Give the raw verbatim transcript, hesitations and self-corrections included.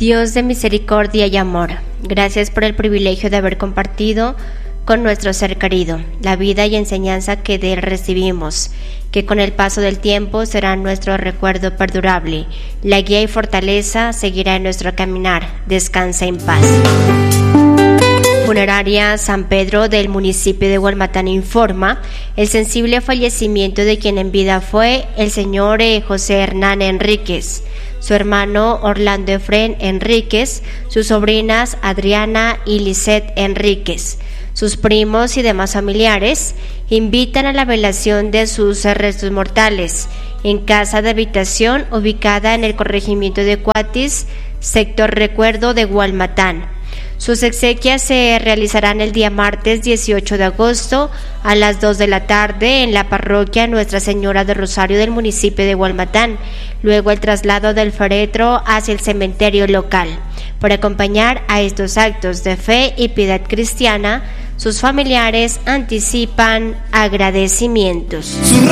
Dios de misericordia y amor, gracias por el privilegio de haber compartido con nuestro ser querido la vida y enseñanza que de él recibimos, que con el paso del tiempo será nuestro recuerdo perdurable. La guía y fortaleza seguirá en nuestro caminar. Descansa en paz. Funeraria San Pedro del municipio de Hualmatán informa el sensible fallecimiento de quien en vida fue el señor eh, José Hernán Enríquez, su hermano Orlando Efrén Enríquez, sus sobrinas Adriana y Lisette Enríquez. Sus primos y demás familiares invitan a la velación de sus restos mortales en casa de habitación ubicada en el corregimiento de Cuatis, sector Recuerdo de Hualmatán. Sus exequias se realizarán el día martes dieciocho de agosto a las dos de la tarde en la parroquia Nuestra Señora de Rosario del municipio de Hualmatán. Luego el traslado del féretro hacia el cementerio local. Por acompañar a estos actos de fe y piedad cristiana, sus familiares anticipan agradecimientos.